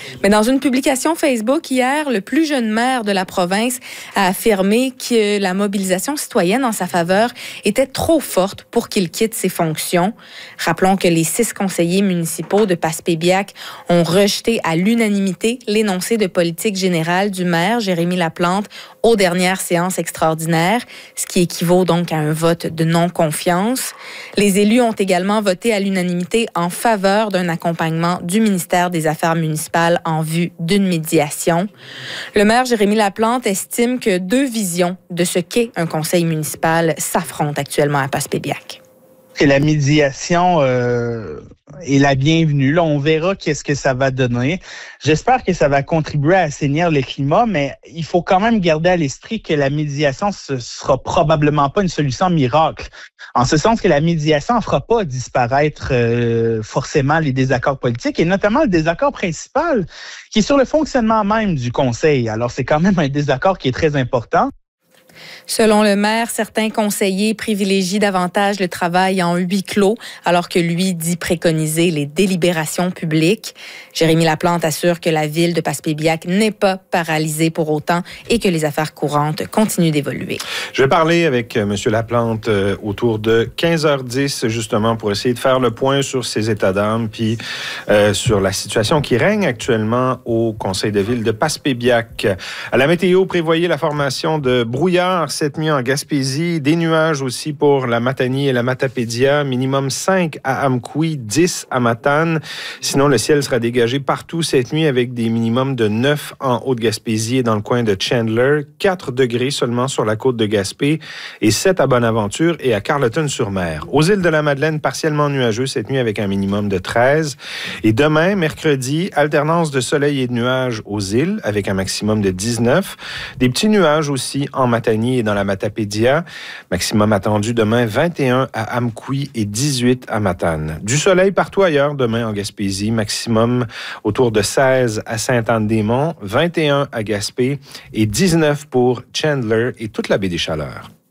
Mais dans une publication Facebook hier, le plus jeune maire de la province a affirmé que la mobilisation citoyenne en sa faveur était trop forte pour qu'il quitte ses fonctions. Rappelons que les 6 conseillers municipaux de Passepébiac ont rejeté à l'unanimité l'énoncé de politique générale du maire Jérémy Laplante aux dernières séances extraordinaires, ce qui équivaut donc à un vote de non-confiance. Les élus ont également voté à l'unanimité en faveur d'un accompagnement du ministère des Affaires municipales en vue d'une médiation. Le maire Jérémy Laplante estime que 2 visions de ce qu'est un conseil municipal s'affrontent actuellement à Passepébiac. Que la médiation est la bienvenue. Là, on verra qu'est-ce que ça va donner. J'espère que ça va contribuer à assainir le climat, mais il faut quand même garder à l'esprit que la médiation, ce sera probablement pas une solution miracle. En ce sens que la médiation ne fera pas disparaître forcément les désaccords politiques, et notamment le désaccord principal qui est sur le fonctionnement même du conseil. Alors, c'est quand même un désaccord qui est très important. Selon le maire, certains conseillers privilégient davantage le travail en huis clos, alors que lui dit préconiser les délibérations publiques. Jérémy Laplante assure que la ville de Passepébiac n'est pas paralysée pour autant et que les affaires courantes continuent d'évoluer. Je vais parler avec M. Laplante autour de 15h10, justement, pour essayer de faire le point sur ses états d'âme, puis sur la situation qui règne actuellement au conseil de ville de Passepébiac. À la météo, prévoyez la formation de brouillard cette nuit en Gaspésie, des nuages aussi pour la Matanie et la Matapédia, minimum 5 à Amqui, 10 à Matane. Sinon, le ciel sera dégagé partout cette nuit avec des minimums de 9 en Haute-Gaspésie et dans le coin de Chandler, 4 degrés seulement sur la côte de Gaspé et 7 à Bonaventure et à Carleton-sur-Mer. Aux îles de la Madeleine, partiellement nuageux cette nuit avec un minimum de 13. Et demain, mercredi, alternance de soleil et de nuages aux îles avec un maximum de 19. Des petits nuages aussi en Matanie et dans la Matapédia. Maximum attendu demain, 21 à Amqui et 18 à Matane. Du soleil partout ailleurs demain en Gaspésie. Maximum autour de 16 à Sainte-Anne-des-Monts, 21 à Gaspé et 19 pour Chandler et toute la baie des Chaleurs.